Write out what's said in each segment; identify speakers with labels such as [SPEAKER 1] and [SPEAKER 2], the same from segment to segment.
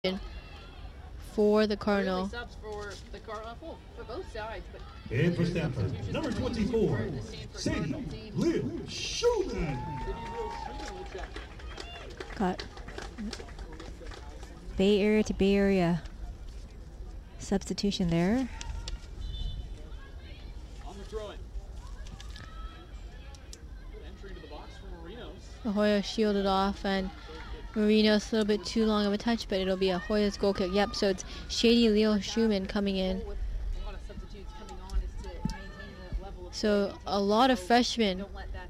[SPEAKER 1] for the Cardinal.
[SPEAKER 2] For both sides, but
[SPEAKER 3] and for Stanford, number 24, Sadie Lil Schumann.
[SPEAKER 4] Got Bay Area to Bay Area substitution there.
[SPEAKER 5] On the throw-in. Entry into the box for Marinos.
[SPEAKER 1] The Hoya shielded off, and Marinos a little bit too long of a touch, but it'll be a Hoya's goal kick. Yep, so it's Shady Leo Schumann coming in. So a lot of freshmen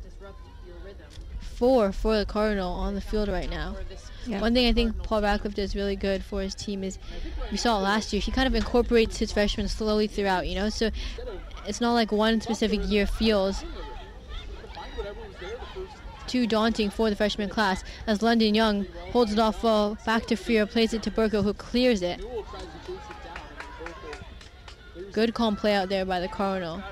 [SPEAKER 1] for the Cardinal on the field right now.
[SPEAKER 4] Yep.
[SPEAKER 1] One thing I think Paul Radcliffe does really good for his team is, we saw it last year, he kind of incorporates his freshmen slowly throughout, you know, so it's not like one specific year feels too daunting for the freshman class, as London Young holds it off well, back to Freer, plays it to Burko, who clears it. Good calm play out there by the Cardinal.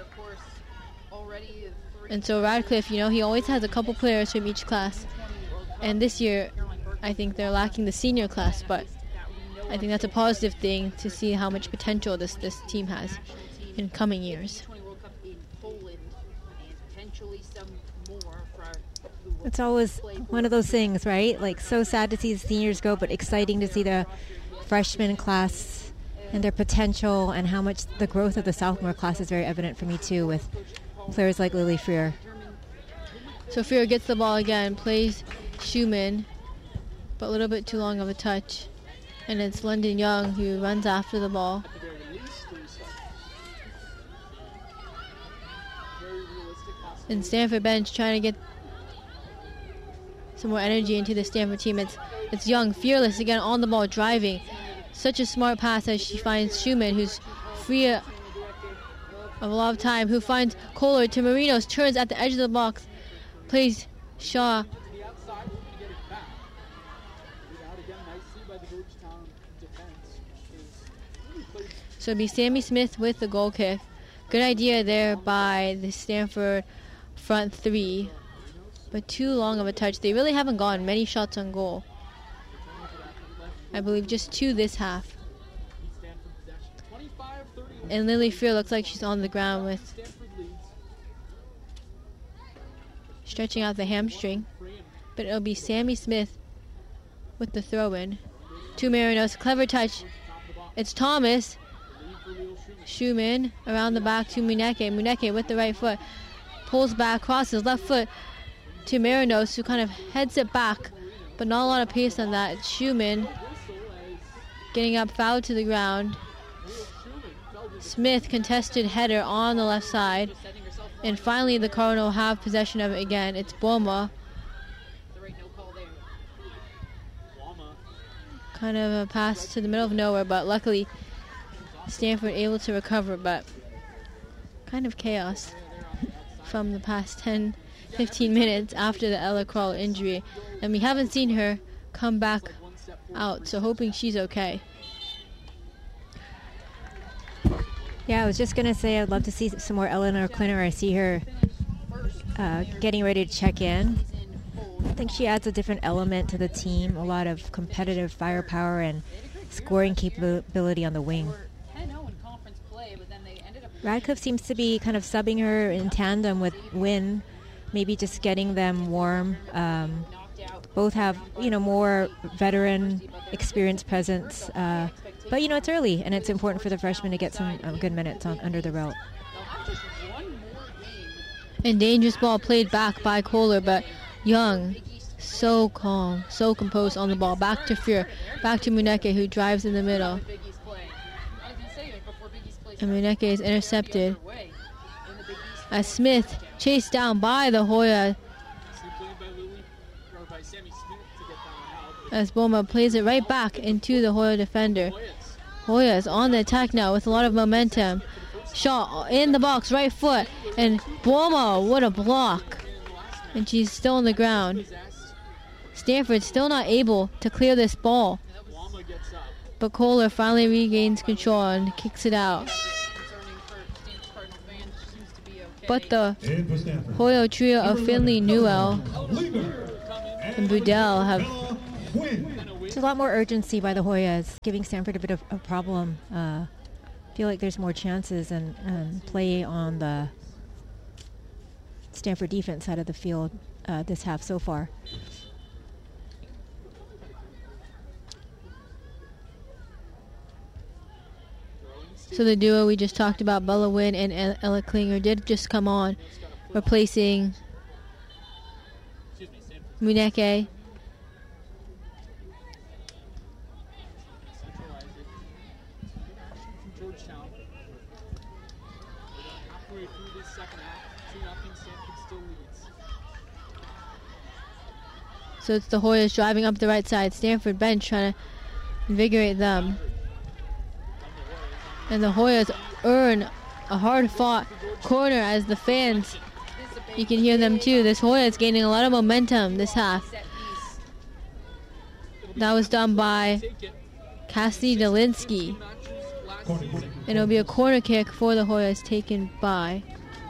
[SPEAKER 1] And so Radcliffe, you know, he always has a couple players from each class. And this year, I think they're lacking the senior class, but I think that's a positive thing to see how much potential this team has in coming years.
[SPEAKER 4] It's always one of those things, right? Like, so sad to see the seniors go, but exciting to see the freshman class and their potential, and how much the growth of the sophomore class is very evident for me too, with players like Lily Freer.
[SPEAKER 1] So Freer gets the ball again, plays Schumann, but a little bit too long of a touch. And it's London Young who runs after the ball. And Stanford bench trying to get some more energy into the Stanford team. It's Young, fearless again on the ball, driving. Such a smart pass as she finds Schumann, who's free of a lot of time, who finds Kohler to Marinos, turns at the edge of the box, plays Shaw. So it'll be Sammy Smith with the goal kick. Good idea there by the Stanford front three, but too long of a touch. They really haven't gotten many shots on goal. I believe just 2 this half. And Lily Freer looks like she's on the ground with stretching out the hamstring. But it'll be Sammy Smith with the throw-in. To Marinos, clever touch. It's Thomas. Schumann around the back to Muneke. Muneke with the right foot. Pulls back, crosses left foot to Marinos, who kind of heads it back. But not a lot of pace on that. It's Schumann getting up, fouled to the ground. Smith contested header on the left side. And finally the Cardinal have possession of it again. It's Boma. Kind of a pass to the middle of nowhere, but luckily Stanford able to recover, but kind of chaos from the past 10-15 minutes after the Ella Crawl injury. And we haven't seen her come back out, so hoping she's okay.
[SPEAKER 4] Yeah, I was just going to say I'd love to see some more Eleanor Klinner. I see her getting ready to check in. I think she adds a different element to the team, a lot of competitive firepower and scoring capability on the wing. Radcliffe seems to be kind of subbing her in tandem with Wynn, maybe just getting them warm. Both have, you know, more veteran experience presence. But, you know, it's early, and it's important for the freshmen to get some good minutes under the belt.
[SPEAKER 1] And dangerous ball played back by Kohler, but Young, so calm, so composed on the ball. Back to Freer, back to Muneke, who drives in the middle. And Muneke is intercepted as Smith chased down by the Hoya. As Boma plays it right back into the Hoya defender. Hoya is on the attack now with a lot of momentum. Shot in the box, right foot. And Boma, what a block. And she's still on the ground. Stanford still not able to clear this ball. But Kohler finally regains control and kicks it out. But the Hoya trio of Finley, Newell, and Budell have
[SPEAKER 4] a lot more urgency by the Hoyas, giving Stanford a bit of a problem. Feel like there's more chances and play on the Stanford defense side of the field this half so far.
[SPEAKER 1] So the duo we just talked about, Bella Wynn and Ella Klinger, did just come on, replacing Muneke.
[SPEAKER 5] Georgetown. Halfway through this second half, 2-0, Stanford still leads.
[SPEAKER 1] So it's the Hoyas driving up the right side. Stanford bench trying to invigorate them. And the Hoyas earn a hard-fought corner as the fans, you can hear them too. This Hoya is gaining a lot of momentum this half. That was done by Cassidy Delinsky. And it'll be a corner kick for the Hoyas taken by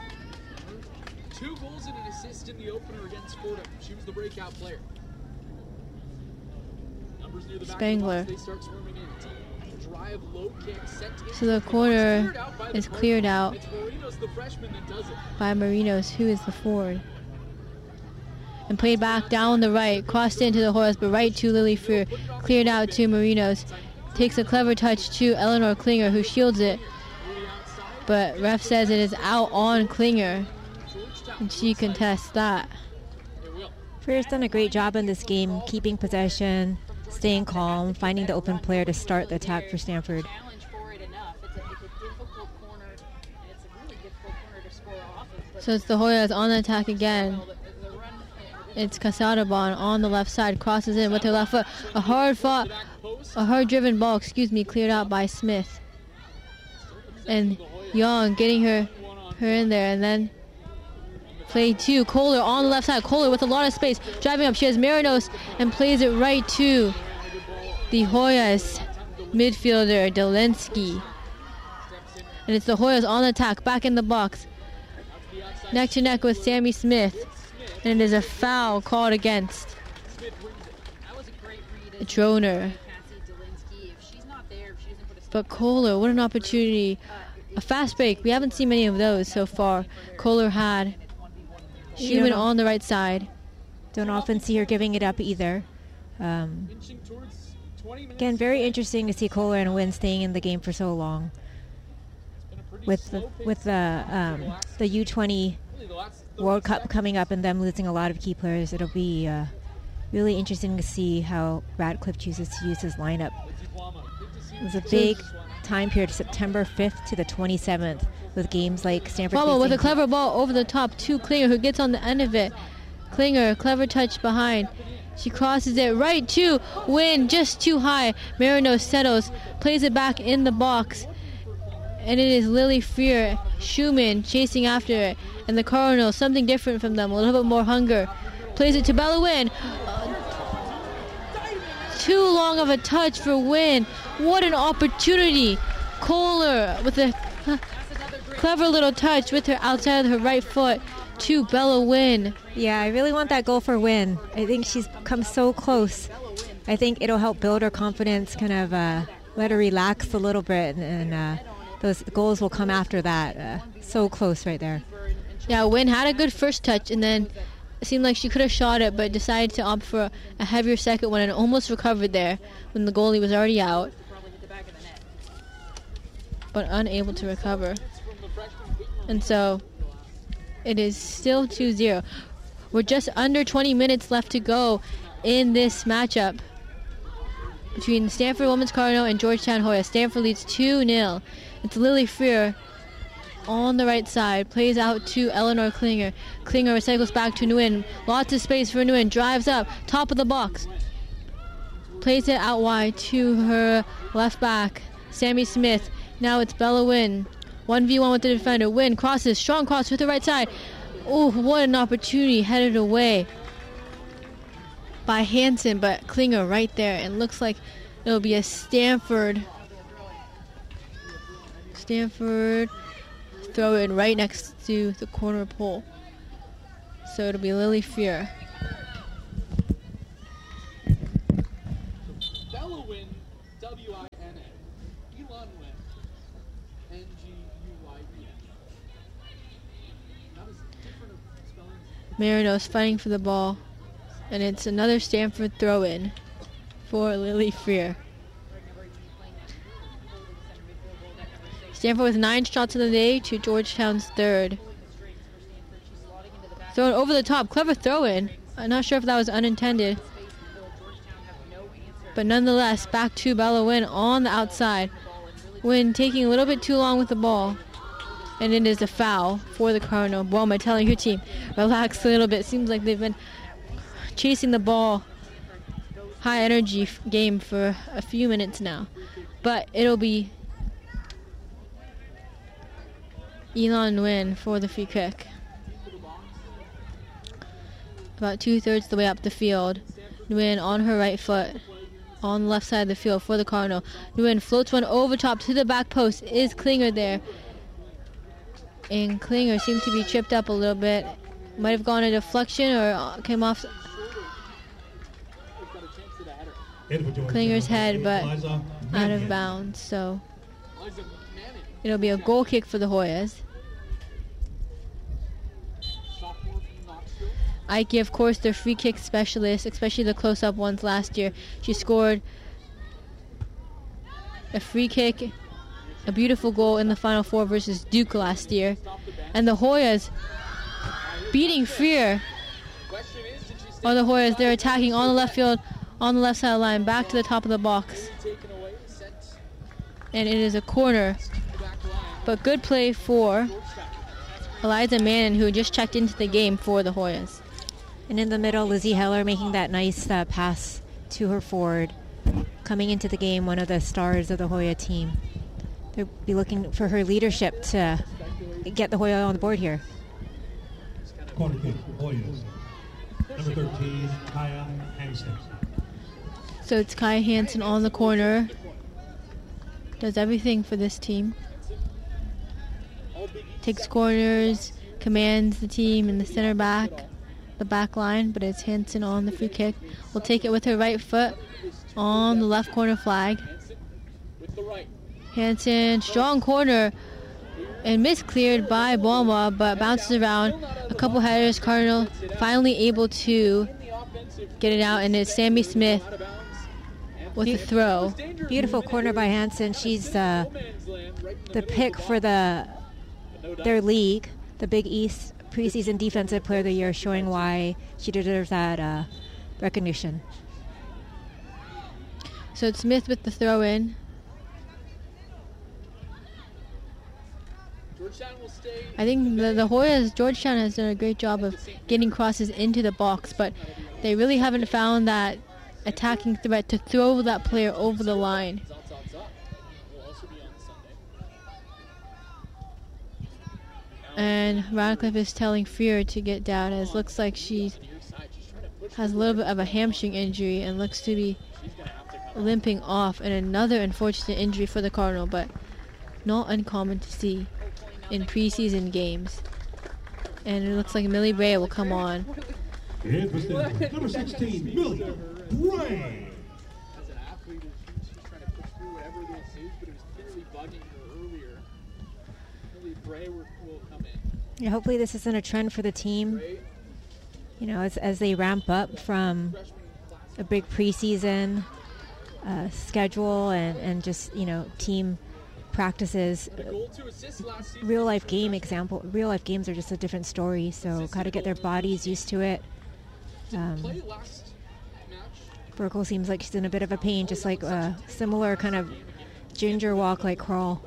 [SPEAKER 5] 2 goals and an assist in the opener against Fordham. She was the breakout player. Numbers near the back
[SPEAKER 1] Spangler.
[SPEAKER 5] of the box, they start swarming in. Drive, low kick, set to
[SPEAKER 1] So the corner is cleared out
[SPEAKER 5] It's Marinos, the freshman, that does it.
[SPEAKER 1] by Marinos, who is the forward. And played back down the right, crossed into the Hoyas, but right to Lily Freer. Cleared out to Marinos. Takes a clever touch to Eleanor Klinger, who shields it. But ref says it is out on Klinger. And she contests that.
[SPEAKER 4] Freer's done a great job in this game, keeping possession, staying calm, finding the open player to start the attack for Stanford.
[SPEAKER 2] Challenge for it enough. It's a difficult corner, and it's a really difficult corner to score off of. But
[SPEAKER 1] So it's the Hoyas on the attack again.
[SPEAKER 2] the run,
[SPEAKER 1] It's Casadaban on the left side, crosses in with her left foot. A hard-driven ball, cleared out by Smith. And Young getting her in there, and then play to Kohler on the left side. Kohler with a lot of space, driving up. She has Marinos and plays it right to the Hoyas midfielder, Delinsky. And it's the Hoyas on the attack, back in the box. Neck to neck with Sammy Smith. And it is a foul called against
[SPEAKER 2] that was a great read.
[SPEAKER 1] Droner.
[SPEAKER 2] Cassie Delinsky, if she's not there, if she doesn't put a
[SPEAKER 1] But Kohler, what an opportunity. A fast break. We haven't seen many of those so far. Kohler had. She went on the right side.
[SPEAKER 4] Don't often see her giving it up either.
[SPEAKER 5] Inching towards 20 minutes.
[SPEAKER 4] Again, very interesting to see Kohler and Wynn staying in the game for so long. With the U20 World Cup coming up and them losing a lot of key players, it'll be really interesting to see how Radcliffe chooses to use his lineup. It was a big time period, September 5th to the 27th, with games like Stanford.
[SPEAKER 1] Palmer with a clever ball over the top to Klinger, who gets on the end of it. Klinger, clever touch behind. She crosses it right to Wynn, just too high. Marinos settles, plays it back in the box. And it is Lily Freer, Schumann chasing after it. And the Cardinals, something different from them, a little bit more hunger. Plays it to Bella Wynn. Too long of a touch for Wynn. What an opportunity. Kohler with a clever little touch with her outside of her right foot to Bella Wynn.
[SPEAKER 4] Yeah, I really want that goal for Wynn. I think she's come so close. I think it'll help build her confidence, kind of let her relax a little bit, and those goals will come after that. So close right there.
[SPEAKER 1] Yeah, Wynn had a good first touch, and then it seemed like she could have shot it, but decided to opt for a heavier second one and almost recovered there when the goalie was already out, but unable to recover. And so it is still 2-0. We're just under 20 minutes left to go in this matchup between Stanford Women's Cardinal and Georgetown Hoya. Stanford leads 2-0. It's Lily Freer on the right side, plays out to Eleanor Klinger. Klinger recycles back to Nguyen. Lots of space for Nguyen. Drives up, top of the box. Plays it out wide to her left back, Sammy Smith. Now it's Bella Wynn. 1v1 with the defender. Wynn crosses, strong cross with the right side. Oh, what an opportunity, headed away by Hansen, but Klinger right there. And looks like it'll be a Stanford throw in right next to the corner pole. So it'll be Lily Freer. Marinos fighting for the ball. And it's another Stanford throw-in for Lily Freer. Stanford with 9 shots of the day to Georgetown's 3rd. Thrown over the top. Clever throw-in. I'm not sure if that was unintended. But nonetheless, back to Bella Wynn on the outside. Wynn taking a little bit too long with the ball. And it is a foul for the Cardinal. Boma telling her team, relax a little bit. Seems like they've been chasing the ball. High energy game for a few minutes now. But it'll be Elon Nguyen for the free kick. About 2/3 the way up the field. Nguyen on her right foot. On the left side of the field for the Cardinal. Nguyen floats one over top to the back post. Is Klinger there? And Klinger seems to be tripped up a little bit. Might have gone into deflection or came off Klinger's head, but out of bounds. So it'll be a goal kick for the Hoyas. Ike, of course, their free kick specialist, especially the close-up ones last year. She scored a free kick, a beautiful goal in the Final Four versus Duke last year. And the Hoyas beating Freer. Or the Hoyas, they're attacking on the left field, on the left side of the line, back to the top of the box. And it is a corner. But good play for Eliza Mannon, who just checked into the game for the Hoyas.
[SPEAKER 4] And in the middle, Lizzie Heller making that nice pass to her forward. Coming into the game, one of the stars of the Hoya team. They'll be looking for her leadership to get the Hoya on the board here.
[SPEAKER 3] Corner kick, Hoyas. Number 13, Kaya Hansen.
[SPEAKER 1] So it's Kaya Hansen on the corner. Does everything for this team. Takes corners, commands the team in the center back, the back line, but it's Hansen on the free kick. Will take it with her right foot on the left corner flag. Hansen, strong corner, and miscleared by Boma, but bounces around. A couple headers, Cardinal finally able to get it out, and it's Sammy Smith with the throw.
[SPEAKER 4] Beautiful corner by Hansen. She's the pick for their league, the Big East preseason Defensive Player of the Year, showing why she deserves that recognition.
[SPEAKER 1] So it's Smith with the throw in. I think the Hoyas, Georgetown has done a great job of getting crosses into the box, but they really haven't found that attacking threat to throw that player over the line. And Radcliffe is telling Freer to get down, as looks like she has a little bit of a hamstring injury and looks to be limping off, and another unfortunate injury for the Cardinal, but not uncommon to see in preseason games. And it looks like Millie Bray will come on.
[SPEAKER 3] And for Stanford, number 16, Millie Bray.
[SPEAKER 5] As an athlete, she's trying to push through whatever it is, but it was clearly bugging her earlier. Millie Bray will come in.
[SPEAKER 4] Yeah, hopefully this isn't a trend for the team. You know, as they ramp up from a big preseason schedule and just, you know, team practices. Real life games are just a different story, so got to get their bodies used to it. Burkle seems like she's in a bit of a pain, just like a similar kind of ginger walk like crawl.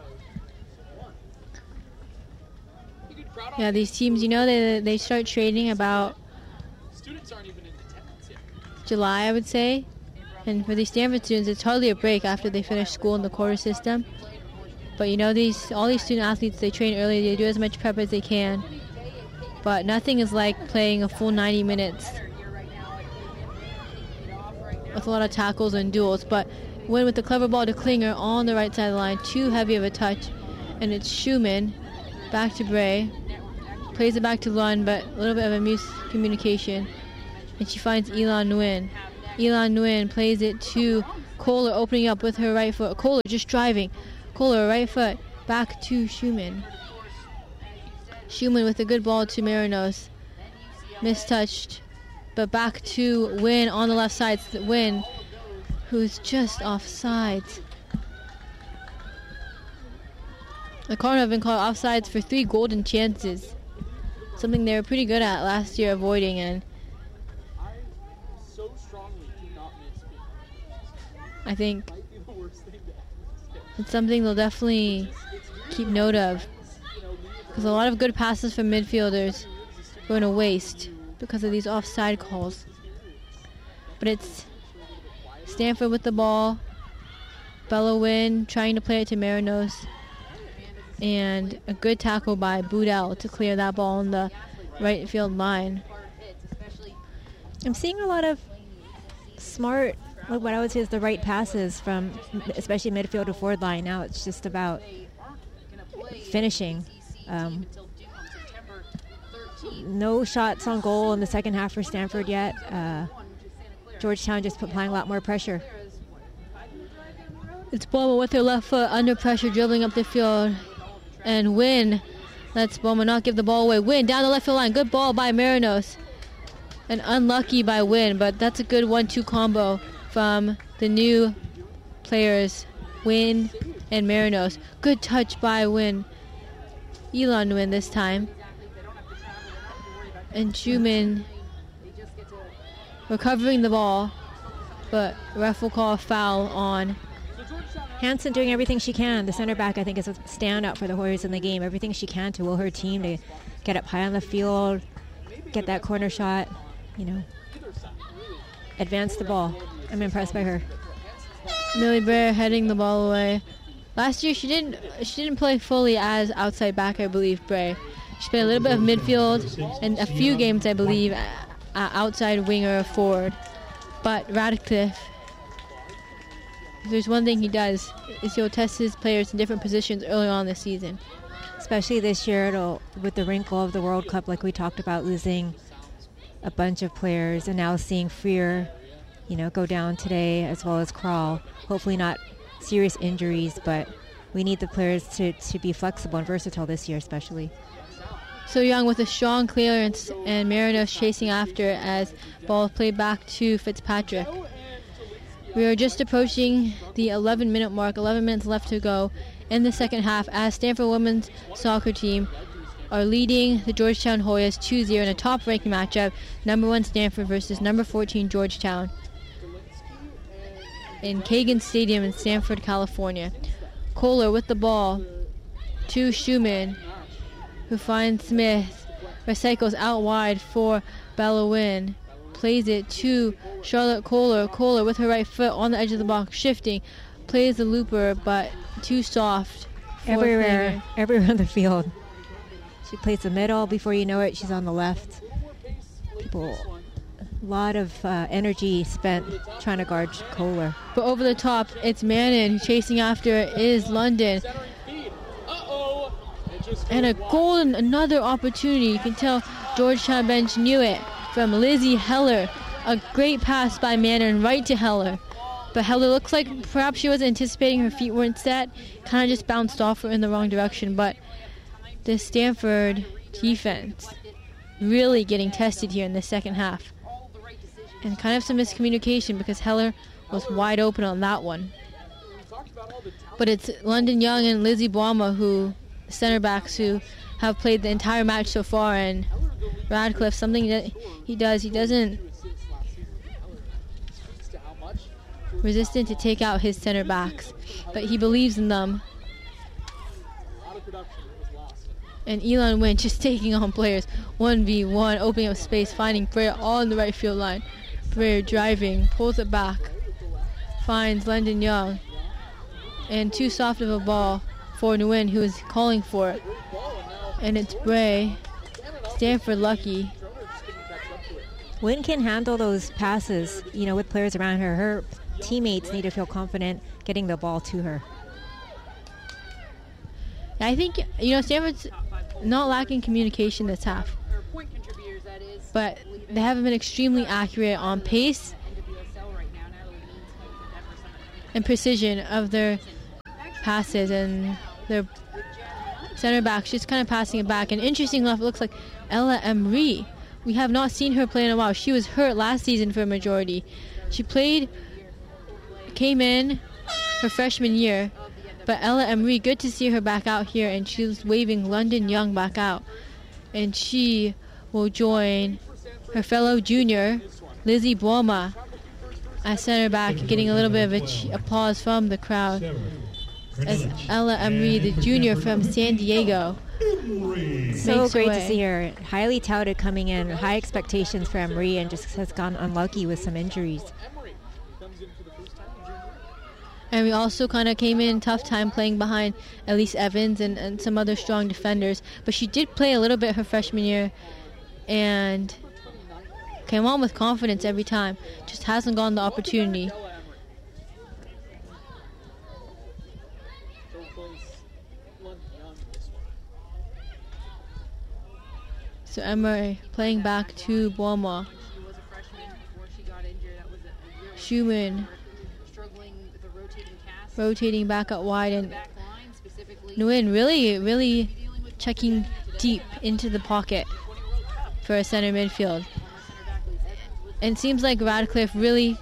[SPEAKER 1] Yeah, these teams, you know, they start training about July, I would say. And for these Stanford students, it's hardly a break after they finish school in the quarter system. But you know, all these student athletes, they train early, they do as much prep as they can. But nothing is like playing a full 90 minutes with a lot of tackles and duels. But win with the clever ball to Klinger on the right side of the line, too heavy of a touch. And it's Schumann, back to Bray. Plays it back to Lund, but a little bit of a miscommunication. And she finds Elon Nguyen. Elon Nguyen plays it to Kohler, opening up with her right foot. Kohler just driving. Kohler, right foot, back to Schumann. Schumann with a good ball to Marinos. Mistouched. But back to Wynn on the left side. Wynn, who's just offsides. The Cardinals have been called offsides for 3 golden chances. Something they were pretty good at last year avoiding, and
[SPEAKER 5] I so strongly do not miss being
[SPEAKER 1] I think
[SPEAKER 5] might be the worst thing to ever
[SPEAKER 1] it's something they'll definitely keep note of. Because a lot of good passes from midfielders go to waste because of these offside calls. But it's Stanford with the ball. Bella Wynn trying to play it to Marinos. And a good tackle by Boudel to clear that ball on the right field line.
[SPEAKER 4] I'm seeing a lot of smart, like what I would say is the right passes from especially midfield to forward line. Now it's just about finishing. No shots on goal in the second half for Stanford yet. Georgetown just applying a lot more pressure.
[SPEAKER 1] It's Bowman with her left foot under pressure, dribbling up the field. And Wynn lets Bowman not give the ball away. Wynn down the left field line. Good ball by Marinos. And unlucky by Wynn, but that's a good 1-2 combo from the new players, Wynn and Marinos. Good touch by Wynn. Elon Wynn this time. And Schumann recovering the ball, but ref will call a foul on.
[SPEAKER 4] Hansen doing everything she can. The center back, I think, is a standout for the Warriors in the game. Everything she can to will her team to get up high on the field, get that corner shot, advance the ball. I'm impressed by her.
[SPEAKER 1] Millie Bray heading the ball away. Last year she didn't play fully as outside back, I believe, Bray. She played a little bit of midfield and a few games, I believe, outside winger or forward. But Radcliffe, if there's one thing he does, is he'll test his players in different positions early on this season.
[SPEAKER 4] Especially this year, with the wrinkle of the World Cup, like we talked about, losing a bunch of players, and now seeing Freer, go down today, as well as Kral. Hopefully not serious injuries, but we need the players to be flexible and versatile this year, especially.
[SPEAKER 1] So Young with a strong clearance, and Marinos chasing after as ball played back to Fitzpatrick. We are just approaching the 11-minute mark, 11 minutes left to go in the second half as Stanford women's soccer team are leading the Georgetown Hoyas 2-0 in a top-ranked matchup, number 1 Stanford versus number 14 Georgetown in Kagan Stadium in Stanford, California. Kohler with the ball to Schumann, who finds Smith. Recycles out wide for Bella Wynn. Plays it to Charlotte Kohler. Kohler with her right foot on the edge of the box, shifting. Plays the looper, but too soft.
[SPEAKER 4] Everywhere on the field. She plays the middle. Before you know it, she's on the left. A lot of energy spent trying to guard Kohler.
[SPEAKER 1] But over the top, it's Mannon. Chasing after it is London. And a goal and another opportunity. You can tell Georgetown bench knew it. From Lizzie Heller. A great pass by Mannon right to Heller. But Heller looks like perhaps she wasn't anticipating, her feet weren't set. Kind of just bounced off her in the wrong direction. But the Stanford defense really getting tested here in the second half. And kind of some miscommunication because Heller was wide open on that one. But it's London Young and Lizzie Boama, who center backs, who have played the entire match so far. And Radcliffe, something that he doesn't resistant to take out his center backs, but he believes in them. And Elon Wynn just taking on players 1v1, opening up space, finding Bray on the right field line. Bray driving, pulls it back, finds London Young, and too soft of a ball for Nguyen, who is calling for it. And it's Bray. Stanford lucky.
[SPEAKER 4] Wynn can handle those passes, with players around her. Her teammates need to feel confident getting the ball to her.
[SPEAKER 1] I think, Stanford's not lacking communication this half. But they haven't been extremely accurate on pace and precision of their passes, and their center backs just kind of passing it back. And interesting enough, it looks like Ella Emery we have not seen her play in a while. She was hurt last season for a majority. She came in her freshman year, but Ella Emery, good to see her back out here, and she's waving London Young back out. And she will join her fellow junior, Lizzie Buoma, at center back, getting a little bit of applause from the crowd. As Ella Emery, the junior from San Diego,
[SPEAKER 4] So
[SPEAKER 1] makes
[SPEAKER 4] great
[SPEAKER 1] her
[SPEAKER 4] to
[SPEAKER 1] way.
[SPEAKER 4] see her. Highly touted coming in, high expectations for Emery, and just has gone unlucky with some injuries.
[SPEAKER 5] Emery comes in for the first time in junior.
[SPEAKER 1] And we also kind of came in tough time playing behind Elise Evans and some other strong defenders. But she did play a little bit her freshman year and came on with confidence every time. Just hasn't gotten the opportunity.
[SPEAKER 5] Ella Emery. She'll place London Young in this one.
[SPEAKER 1] So Emery playing back to Buoma.
[SPEAKER 2] She was a freshman before she got injured. That was a year
[SPEAKER 1] Schumann
[SPEAKER 2] struggling with a rotating cast.
[SPEAKER 1] rotating back out wide, and
[SPEAKER 2] Back line specifically.
[SPEAKER 1] Nguyen really checking deep into the pocket for a center midfield. And it seems like Radcliffe really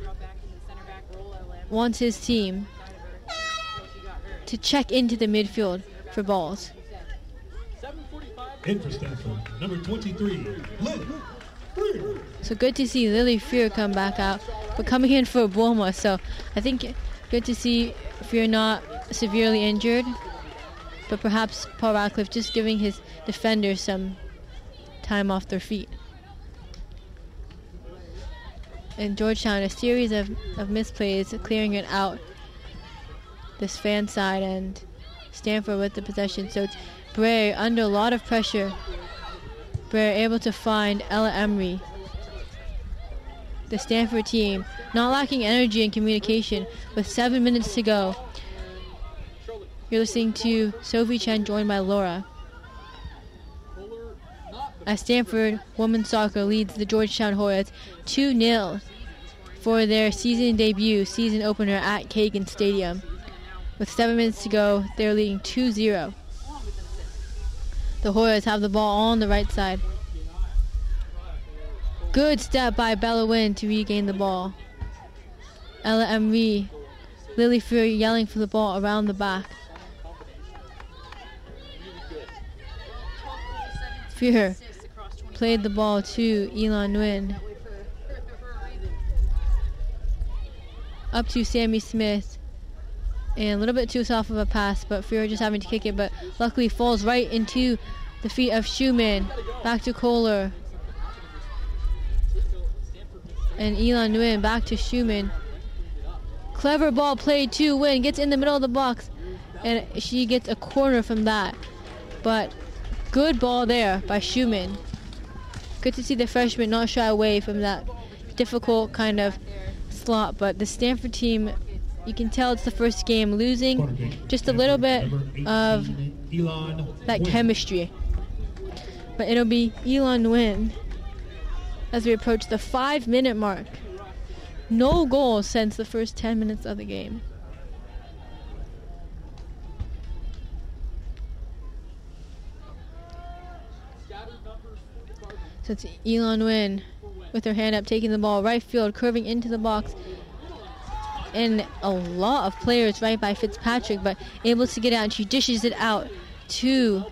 [SPEAKER 1] wants his team to check into the midfield for balls.
[SPEAKER 5] 7:45.
[SPEAKER 3] In for Stanford, number 23, Lily Freer.
[SPEAKER 1] So good to see Lily Freer come back out, but coming in for Buoma. So I think good to see Freer not severely injured, but perhaps Paul Radcliffe just giving his defenders some time off their feet. And Georgetown, a series of misplays, clearing it out this fan side, and Stanford with the possession. So it's Bray under a lot of pressure. Bray able to find Ella Emery. The Stanford team not lacking energy and communication with 7 minutes to go. You're listening to Sophie Chen, joined by Laura.
[SPEAKER 5] Fuller, not the
[SPEAKER 1] As Stanford women's soccer leads the Georgetown Hoyas 2-0 for their season debut, season opener at Kagan Stadium. With 7 minutes to go, they're leading 2-0. The Hoyas have the ball on the right side. Good step by Bella Wynn to regain the ball. Ella Emery, Lily Freer yelling for the ball around the back. Freer played the ball to Elon Nguyen. Up to Sammy Smith. And a little bit too soft of a pass, but Freer just having to kick it, but luckily falls right into the feet of Schumann. Back to Kohler. And Elon Nguyen back to Schumann. Clever ball played to Nguyen, gets in the middle of the box, and she gets a corner from that. But good ball there by Schumann. Good to see the freshman not shy away from that difficult kind of slot, but the Stanford team, you can tell it's the first game, losing just a little bit of that chemistry. But it'll be Elon Nguyen as we approach the 5-minute mark. No goals since the first 10 minutes of the game. So it's Elon Nguyen with her hand up, taking the ball right field, curving into the box. And a lot of players right by Fitzpatrick, but able to get out, and she dishes it out to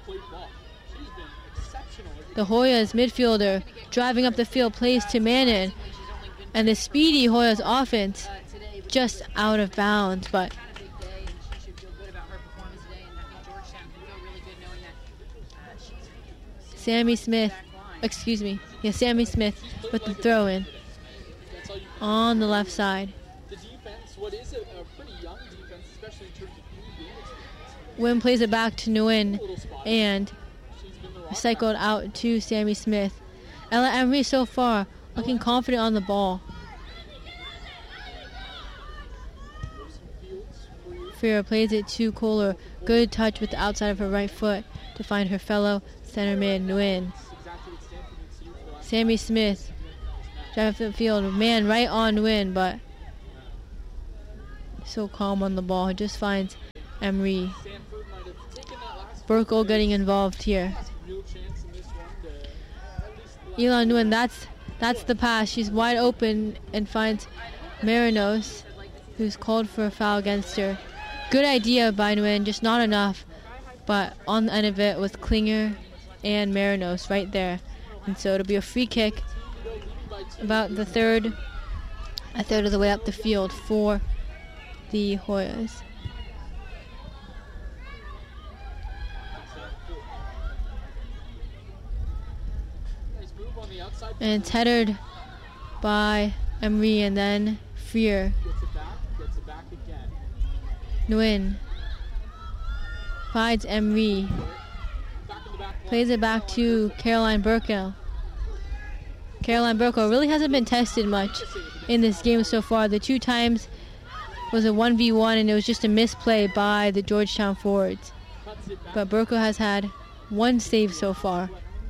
[SPEAKER 1] the Hoyas midfielder, driving up the field, plays to Mannon. And the speedy Hoyas offense just out of bounds, but Sammy Smith with the throw in on the left side.
[SPEAKER 5] The defense, what is it? A pretty young defense, especially in terms of new game experience.
[SPEAKER 1] Nguyen plays it back to Nguyen
[SPEAKER 5] Little spot.
[SPEAKER 1] and
[SPEAKER 5] She's been the rock.
[SPEAKER 1] recycled out to Sammy Smith. Ella Emery so far looking confident on the ball. Freer plays it to Kohler. Good touch with the outside of her right foot to find her fellow center mid Nguyen.
[SPEAKER 5] Exactly what Stanford needs to do for the last
[SPEAKER 1] Sammy Smith driving up the field, man right on Nguyen, but so calm on the ball. He just finds Emery.
[SPEAKER 5] Stanford might have taken that last
[SPEAKER 1] Burkle getting involved here.
[SPEAKER 5] real chance in this one to at least
[SPEAKER 1] Elon Nguyen, that's the pass. She's wide open and finds Marinos, who's called for a foul against her. Good idea by Nguyen, just not enough. But on the end of it was Klinger and Marinos right there. And so it'll be a free kick about a third of the way up the field for the Hoyas. And it's headed by Emery and then Freer.
[SPEAKER 5] Gets it back again.
[SPEAKER 1] Nguyen finds Emery. Plays it back to Caroline Burkell. Caroline Burkell really hasn't been tested much in this game so far. The 2 times was a 1v1 and it was just a misplay by the Georgetown forwards. But Burkell has had 1 save so far.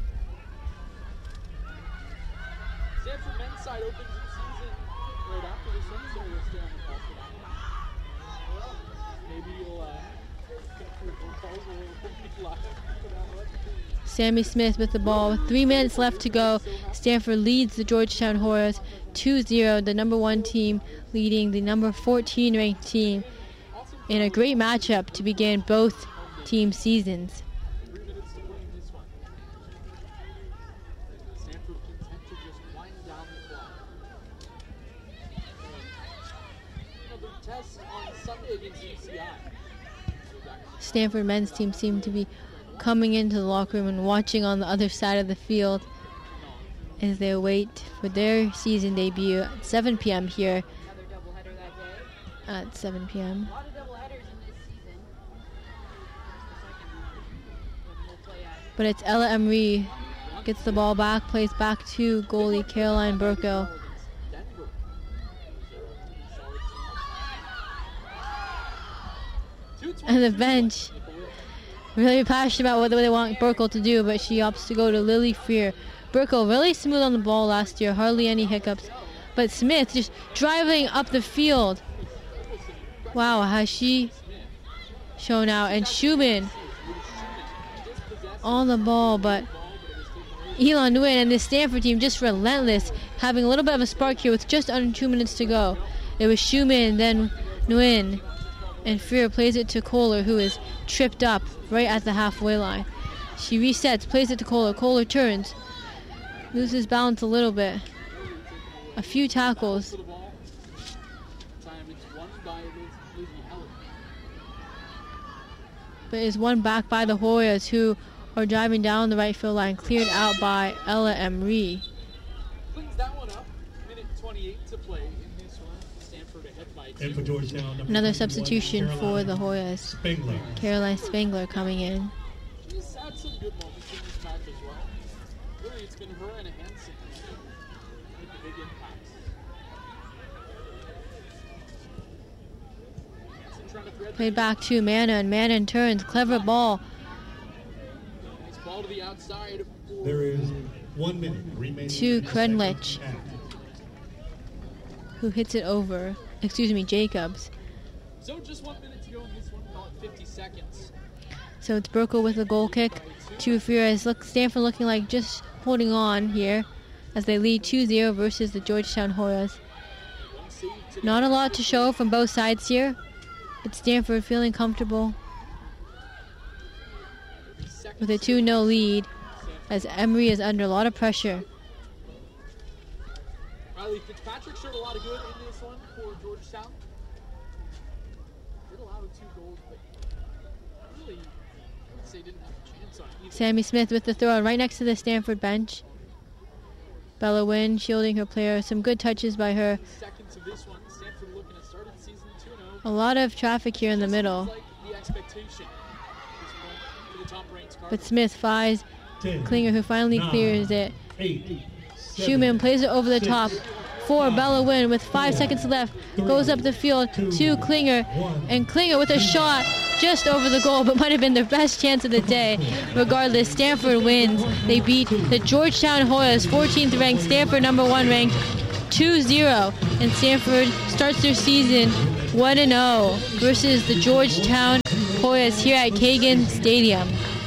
[SPEAKER 5] Stanford men's side opens the season right after this one, so we'll stay on the call for that. Maybe you'll
[SPEAKER 1] Sammy Smith with the ball. With 3 minutes left to go, Stanford leads the Georgetown Hoyas 2-0, the number 1 team leading the number 14 ranked team in a great matchup to begin both team seasons.
[SPEAKER 5] 3 minutes to play in this one. Stanford content to just wind down the clock. Another test on Sunday against UCI.
[SPEAKER 1] Stanford men's team seem to be coming into the locker room and watching on the other side of the field as they wait for their season debut at 7 p.m. here
[SPEAKER 2] Another doubleheader that day.
[SPEAKER 1] at 7 p.m.
[SPEAKER 2] A lot of doubleheaders in this season. We'll play at
[SPEAKER 1] But it's Ella Emery gets the ball back, plays back to goalie Caroline Burkell.
[SPEAKER 5] Denver.
[SPEAKER 1] And the bench really passionate about what they want Burkell to do, but she opts to go to Lily Freer. Burkell really smooth on the ball last year, hardly any hiccups. But Smith just driving up the field. Wow, has she shown out. And Schumann on the ball, but Elon Nguyen and this Stanford team just relentless, having a little bit of a spark here with just under 2 minutes to go. It was Schumann, then Nguyen, and Freer plays it to Kohler, who is tripped up right at the halfway line. She resets, plays it to Kohler. Kohler turns, loses balance a little bit. A few tackles. But is won back by the Hoyas, who are driving down the right field line, cleared out by Ella Emery.
[SPEAKER 5] Cleans that one up. Minute 28 to play in this one. Stanford ahead by 2.
[SPEAKER 3] And for Georgetown, number
[SPEAKER 1] Another
[SPEAKER 3] 21,
[SPEAKER 1] substitution for the Hoyas.
[SPEAKER 3] Spengler.
[SPEAKER 1] Caroline Spengler coming in.
[SPEAKER 5] She's had some good moments in this match as well. Really, it's been her and Hansen with the big impacts. Hansen trying to thread
[SPEAKER 1] Played back to Manna, and Manna turns. Clever ball.
[SPEAKER 5] nice ball to the outside. For
[SPEAKER 3] There is 1 minute remaining.
[SPEAKER 1] To
[SPEAKER 3] in the
[SPEAKER 1] Krenlich,
[SPEAKER 3] second half.
[SPEAKER 1] who hits it over. Jacobs.
[SPEAKER 5] So just 1 minute to go in this one. Call it 50 seconds.
[SPEAKER 1] So it's Burkell with a goal kick to Furious. Look, Stanford looking like just holding on here as they lead 2-0 versus the Georgetown Hoyas.
[SPEAKER 5] One save to
[SPEAKER 1] Not a lot to show from both sides here, but Stanford feeling comfortable with a 2-0 lead as Emery is under a lot of pressure.
[SPEAKER 5] Riley Fitzpatrick showed a lot of good in this one for Georgetown. Did allow 2 goals, but really, I would say didn't have a chance on either.
[SPEAKER 1] Sammy Smith with the throw right next to the Stanford bench. Bella Wynn shielding her player. Some good touches by her.
[SPEAKER 5] Seconds of this one, Stanford looking to start the season 2-0.
[SPEAKER 1] A lot of traffic here in the middle.
[SPEAKER 5] Like the expectation at this point for the top-ranked Cardinals.
[SPEAKER 1] But Smith finds
[SPEAKER 3] 10,
[SPEAKER 1] Klinger, who finally
[SPEAKER 3] 9,
[SPEAKER 1] clears it.
[SPEAKER 3] 8,
[SPEAKER 1] Schumann plays it over the
[SPEAKER 3] 6,
[SPEAKER 1] top for Bella Wynn with 5 seconds left. Goes up the field to Klinger. And Klinger with a shot just over the goal, but might have been their best chance of the day. Regardless, Stanford wins. They beat the Georgetown Hoyas, 14th ranked, Stanford number 1 ranked, 2-0. And Stanford starts their season 1-0 versus the Georgetown Hoyas here at Kagan Stadium.